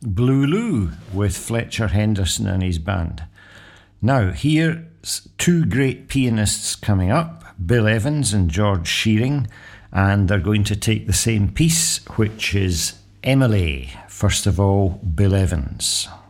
Blue Lou with Fletcher Henderson and his band. Now, here's two great pianists coming up, Bill Evans and George Shearing, and they're going to take the same piece, which is Emily. First of all, Bill Evans.